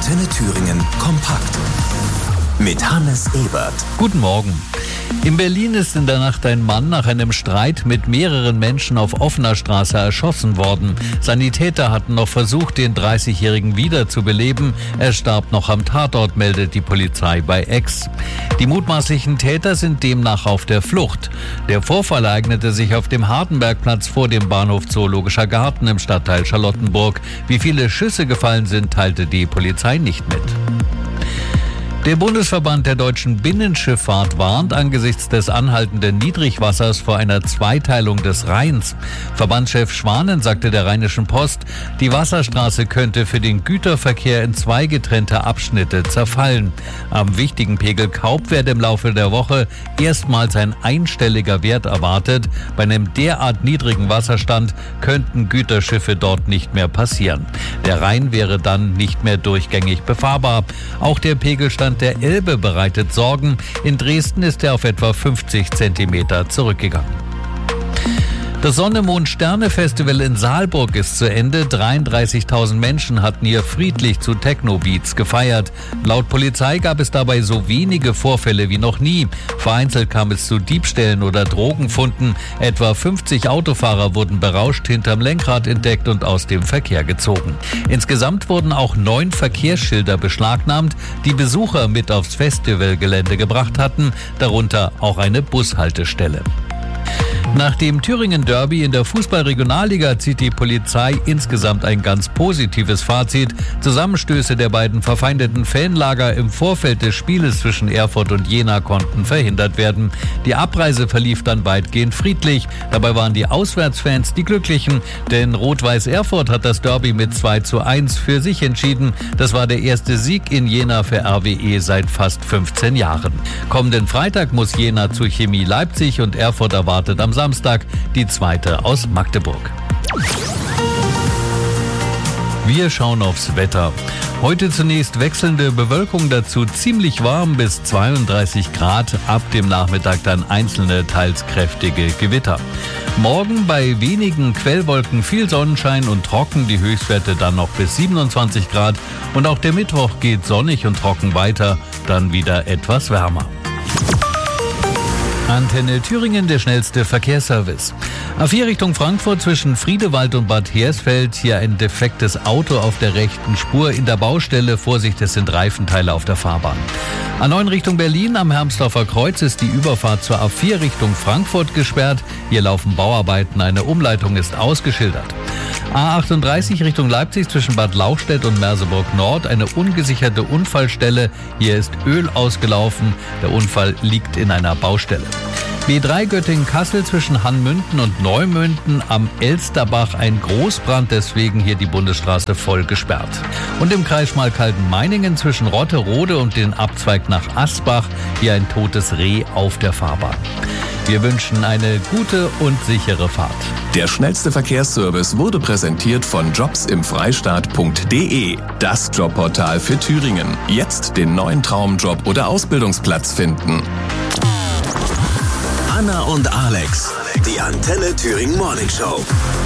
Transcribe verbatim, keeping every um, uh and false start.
Antenne Thüringen kompakt. Mit Hannes Ebert. Guten Morgen. In Berlin ist in der Nacht ein Mann nach einem Streit mit mehreren Menschen auf offener Straße erschossen worden. Sanitäter hatten noch versucht, den dreißigjährigen wiederzubeleben. Er starb noch am Tatort, meldet die Polizei bei X. Die mutmaßlichen Täter sind demnach auf der Flucht. Der Vorfall ereignete sich auf dem Hardenbergplatz vor dem Bahnhof Zoologischer Garten im Stadtteil Charlottenburg. Wie viele Schüsse gefallen sind, teilte die Polizei nicht mit. Der Bundesverband der deutschen Binnenschifffahrt warnt angesichts des anhaltenden Niedrigwassers vor einer Zweiteilung des Rheins. Verbandschef Schwanen sagte der Rheinischen Post, die Wasserstraße könnte für den Güterverkehr in zwei getrennte Abschnitte zerfallen. Am wichtigen Pegel Kaup werde im Laufe der Woche erstmals ein einstelliger Wert erwartet. Bei einem derart niedrigen Wasserstand könnten Güterschiffe dort nicht mehr passieren. Der Rhein wäre dann nicht mehr durchgängig befahrbar. Auch der Pegelstand der Elbe bereitet Sorgen. In Dresden ist er auf etwa fünfzig Zentimeter zurückgegangen. Das Sonne-Mond-Sterne-Festival in Saalburg ist zu Ende. dreiunddreißigtausend Menschen hatten hier friedlich zu Techno-Beats gefeiert. Laut Polizei gab es dabei so wenige Vorfälle wie noch nie. Vereinzelt kam es zu Diebstählen oder Drogenfunden. Etwa fünfzig Autofahrer wurden berauscht hinterm Lenkrad entdeckt und aus dem Verkehr gezogen. Insgesamt wurden auch neun Verkehrsschilder beschlagnahmt, die Besucher mit aufs Festivalgelände gebracht hatten, darunter auch eine Bushaltestelle. Nach dem Thüringen-Derby in der Fußball-Regionalliga zieht die Polizei insgesamt ein ganz positives Fazit. Zusammenstöße der beiden verfeindeten Fanlager im Vorfeld des Spieles zwischen Erfurt und Jena konnten verhindert werden. Die Abreise verlief dann weitgehend friedlich. Dabei waren die Auswärtsfans die Glücklichen, denn Rot-Weiß Erfurt hat das Derby mit zwei zu eins für sich entschieden. Das war der erste Sieg in Jena für R W E seit fast fünfzehn Jahren. Kommenden Freitag muss Jena zu Chemie Leipzig und Erfurt erwartet am Samstag die zweite aus Magdeburg. Wir schauen aufs Wetter. Heute zunächst wechselnde Bewölkung, dazu ziemlich warm bis zweiunddreißig Grad, ab dem Nachmittag dann einzelne, teils kräftige Gewitter. Morgen bei wenigen Quellwolken viel Sonnenschein und trocken, die Höchstwerte dann noch bis siebenundzwanzig Grad. Und auch der Mittwoch geht sonnig und trocken weiter, dann wieder etwas wärmer. Antenne Thüringen, der schnellste Verkehrsservice. A vier Richtung Frankfurt zwischen Friedewald und Bad Hersfeld. Hier ein defektes Auto auf der rechten Spur in der Baustelle. Vorsicht, es sind Reifenteile auf der Fahrbahn. A neun Richtung Berlin am Hermsdorfer Kreuz ist die Überfahrt zur A vier Richtung Frankfurt gesperrt. Hier laufen Bauarbeiten, eine Umleitung ist ausgeschildert. A achtunddreißig Richtung Leipzig zwischen Bad Lauchstädt und Merseburg Nord, eine ungesicherte Unfallstelle. Hier ist Öl ausgelaufen. Der Unfall liegt in einer Baustelle. B drei Göttingen-Kassel zwischen Hannmünden und Neumünden am Elsterbach ein Großbrand, deswegen hier die Bundesstraße voll gesperrt. Und im Kreis Schmalkalden-Meiningen zwischen Rotterode und den Abzweig nach Asbach hier ein totes Reh auf der Fahrbahn. Wir wünschen eine gute und sichere Fahrt. Der schnellste Verkehrsservice wurde präsentiert von jobs im freistaat punkt de, das Jobportal für Thüringen. Jetzt den neuen Traumjob oder Ausbildungsplatz finden. Anna und Alex, die Antenne Thüringen Morning Show.